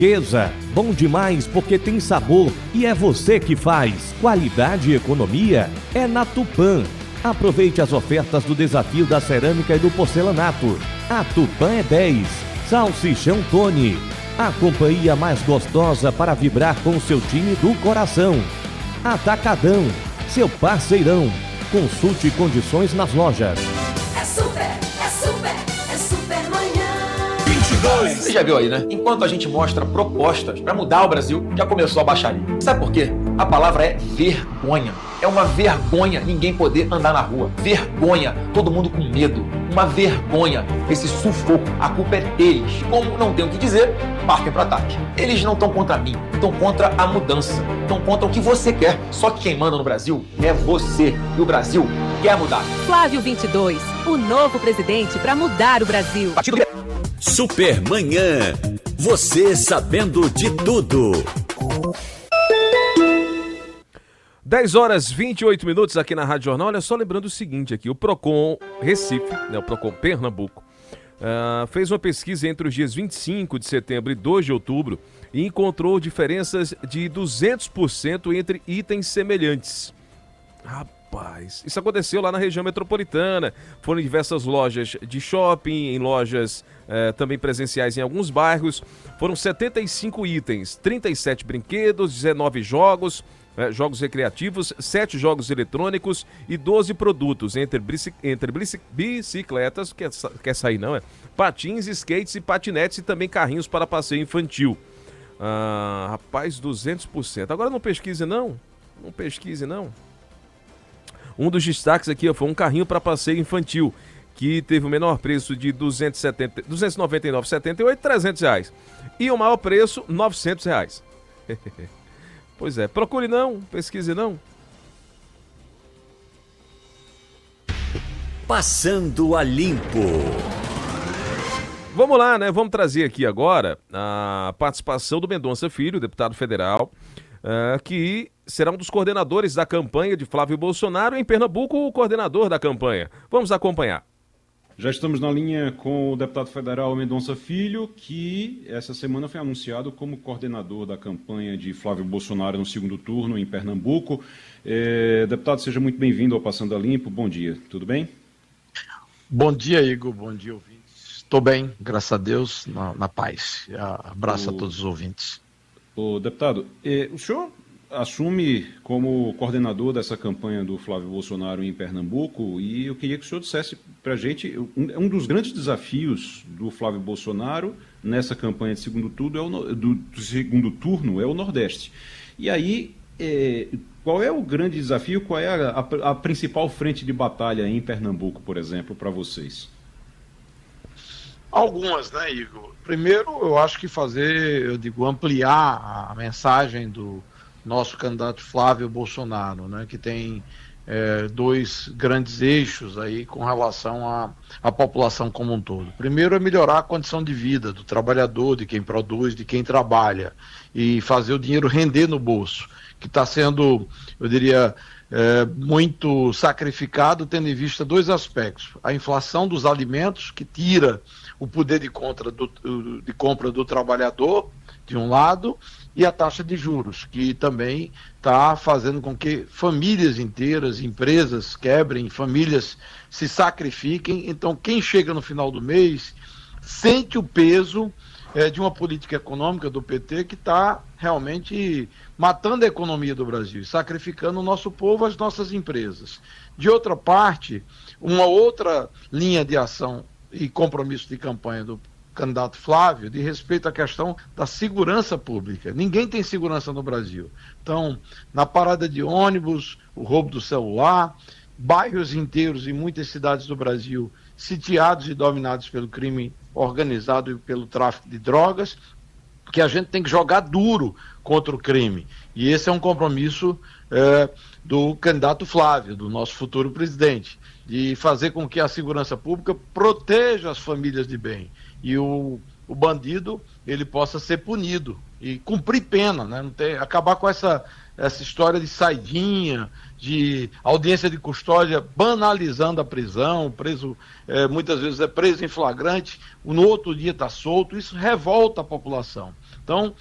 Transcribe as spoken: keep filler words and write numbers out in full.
Beleza, bom demais porque tem sabor e é você que faz. Qualidade e economia é na Tupã. Aproveite as ofertas do desafio da cerâmica e do porcelanato. A Tupã é dez. Salsichão Tony. A companhia mais gostosa para vibrar com seu time do coração. Atacadão, seu parceirão. Consulte condições nas lojas. É super, é super, é super manhã. vinte e dois. Você já viu aí, né? Enquanto a gente mostra propostas para mudar o Brasil, já começou a baixaria. Sabe por quê? A palavra é vergonha. É uma vergonha ninguém poder andar na rua. Vergonha, todo mundo com medo. Uma vergonha, esse sufoco. A culpa é deles. Como não tem o que dizer, partem para ataque. Eles não estão contra mim, estão contra a mudança. Estão contra o que você quer. Só que quem manda no Brasil é você. E o Brasil quer mudar. Flávio vinte e dois, o novo presidente para mudar o Brasil. Partido... Super Manhã. Você sabendo de tudo. dez horas e vinte e oito minutos aqui na Rádio Jornal. Olha só, lembrando o seguinte aqui, o Procon Recife, né, o Procon Pernambuco, uh, fez uma pesquisa entre os dias vinte e cinco de setembro e dois de outubro e encontrou diferenças de duzentos por cento entre itens semelhantes. Rapaz, isso aconteceu lá na região metropolitana. Foram em diversas lojas de shopping, em lojas uh, também presenciais em alguns bairros. Foram setenta e cinco itens, trinta e sete brinquedos, dezenove jogos, É, jogos recreativos, sete jogos eletrônicos e doze produtos, entre, bici, entre bici, bicicletas, quer, quer sair não, é? Patins, skates e patinetes e também carrinhos para passeio infantil. Ah, rapaz, duzentos por cento. Agora não pesquise não, não pesquise não. Um dos destaques aqui ó, foi um carrinho para passeio infantil, que teve o menor preço de duzentos e setenta, duzentos e noventa e nove reais e setenta e oito centavos, trezentos reais. E o maior preço, novecentos reais. Pois é, procure não, pesquise não. Passando a limpo. Vamos lá, né? Vamos trazer aqui agora a participação do Mendonça Filho, deputado federal, uh, que será um dos coordenadores da campanha de Flávio Bolsonaro em Pernambuco, o coordenador da campanha. Vamos acompanhar. Já estamos na linha com o deputado federal Mendonça Filho, que essa semana foi anunciado como coordenador da campanha de Flávio Bolsonaro no segundo turno em Pernambuco. É, deputado, seja muito bem-vindo ao Passando a Limpo. Bom dia, tudo bem? Bom dia, Igor. Bom dia, ouvintes. Estou bem, graças a Deus, na, na paz. Abraço o, a todos os ouvintes. O deputado, é, o senhor assume como coordenador dessa campanha do Flávio Bolsonaro em Pernambuco e eu queria que o senhor dissesse para a gente, um, um dos grandes desafios do Flávio Bolsonaro nessa campanha de segundo turno é o, do, do segundo turno é o Nordeste. E aí, é, qual é o grande desafio, qual é a, a, a principal frente de batalha em Pernambuco, por exemplo, para vocês? Algumas, né, Igor? Primeiro, eu acho que fazer, eu digo, ampliar a mensagem do nosso candidato Flávio Bolsonaro, né, que tem é, dois grandes eixos aí com relação à, à população como um todo. Primeiro é melhorar a condição de vida do trabalhador, de quem produz, de quem trabalha, e fazer o dinheiro render no bolso, que está sendo, eu diria, é, muito sacrificado, tendo em vista dois aspectos. A inflação dos alimentos, que tira o poder de compra do, de compra do trabalhador, de um lado, e a taxa de juros, que também está fazendo com que famílias inteiras, empresas quebrem, famílias se sacrifiquem. Então, quem chega no final do mês sente o peso é, de uma política econômica do P T que está realmente matando a economia do Brasil, sacrificando o nosso povo, as nossas empresas. De outra parte, uma outra linha de ação e compromisso de campanha do candidato Flávio, de respeito à questão da segurança pública. Ninguém tem segurança no Brasil. Então, na parada de ônibus, o roubo do celular, bairros inteiros em muitas cidades do Brasil sitiados e dominados pelo crime organizado e pelo tráfico de drogas, que a gente tem que jogar duro contra o crime. E esse é um compromisso é, do candidato Flávio, do nosso futuro presidente, de fazer com que a segurança pública proteja as famílias de bem. E o, o bandido, ele possa ser punido e cumprir pena, né? Não ter, acabar com essa, essa história de saidinha, de audiência de custódia, banalizando a prisão, o preso é, muitas vezes é preso em flagrante, no outro dia está solto. Isso revolta a população. Então,